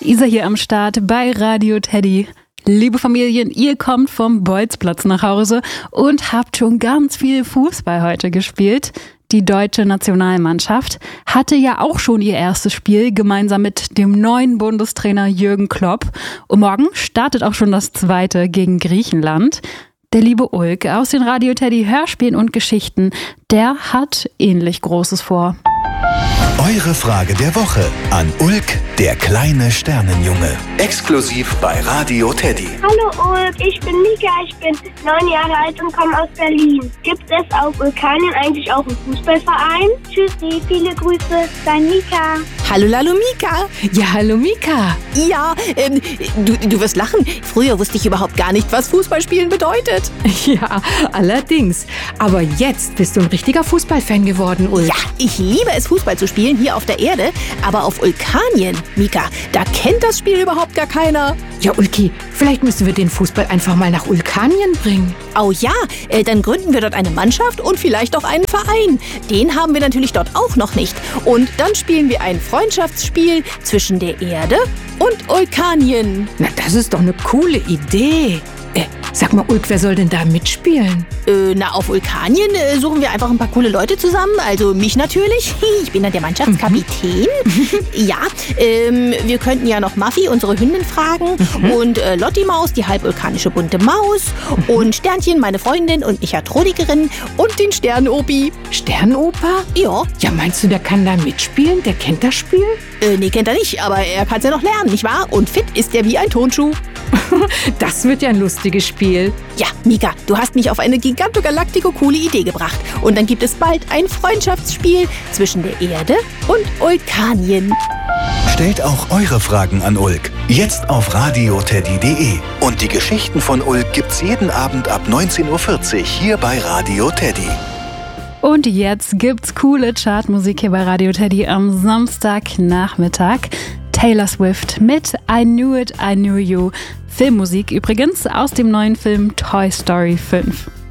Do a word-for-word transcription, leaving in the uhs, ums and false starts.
Isa hier am Start bei Radio Teddy. Liebe Familien, ihr kommt vom Bolzplatz nach Hause und habt schon ganz viel Fußball heute gespielt. Die deutsche Nationalmannschaft hatte ja auch schon ihr erstes Spiel gemeinsam mit dem neuen Bundestrainer Jürgen Klopp. Und morgen startet auch schon das zweite gegen Griechenland. Der liebe Ulk aus den Radio Teddy Hörspielen und Geschichten, der hat ähnlich Großes vor. Eure Frage der Woche an Ulk, der kleine Sternenjunge. Exklusiv bei Radio Teddy. Hallo Ulk, ich bin Mika, ich bin neun Jahre alt und komme aus Berlin. Gibt es auf Vulkanien eigentlich auch einen Fußballverein? Tschüssi, viele Grüße, dein Mika. Hallo Lalo Mika. Ja, hallo Mika. Ja, ähm, du, du wirst lachen. Früher wusste ich überhaupt gar nicht, was Fußballspielen bedeutet. Ja, allerdings. Aber jetzt bist du ein richtiger Fußballfan geworden, Ulk. Ja, ich liebe es, Fußball zu spielen hier auf der Erde. Aber auf Vulkanien, Mika, da kennt das Spiel überhaupt gar keiner. Ja, Ulki, vielleicht müssen wir den Fußball einfach mal nach Vulkanien bringen. Oh ja, äh, dann gründen wir dort eine Mannschaft und vielleicht auch einen Verein. Den haben wir natürlich dort auch noch nicht. Und dann spielen wir ein Freundschaftsspiel zwischen der Erde und Vulkanien. Na, das ist doch eine coole Idee. Äh, sag mal, Ulk, wer soll denn da mitspielen? Äh, na, auf Vulkanien äh, suchen wir einfach ein paar coole Leute zusammen. Also mich natürlich. Ich bin dann der Mannschaftskapitän. Ja, ähm, wir könnten ja noch Muffy, unsere Hündin, fragen. Mhm. Und äh, Lotti Maus, die halbvulkanische bunte Maus. Mhm. Und Sternchen, meine Freundin und Mechatronikerin. Und den Sternopi. Sternopa? Ja. Ja, meinst du, der kann da mitspielen? Der kennt das Spiel? Äh, nee, kennt er nicht. Aber er kann es ja noch lernen, nicht wahr? Und fit ist er wie ein Tonschuh. Das wird ja ein lustiges Spiel. Ja, Mika, du hast mich auf eine gigantogalaktico coole Idee gebracht. Und dann gibt es bald ein Freundschaftsspiel zwischen der Erde und Vulkanien. Stellt auch eure Fragen an Ulk. Jetzt auf radio teddy punkt de. Und die Geschichten von Ulk gibt's jeden Abend ab neunzehn Uhr vierzig hier bei Radio Teddy. Und jetzt gibt's coole Chartmusik hier bei Radio Teddy am Samstagnachmittag. Taylor Swift mit I Knew It, I Knew You. Filmmusik übrigens aus dem neuen Film Toy Story fünf.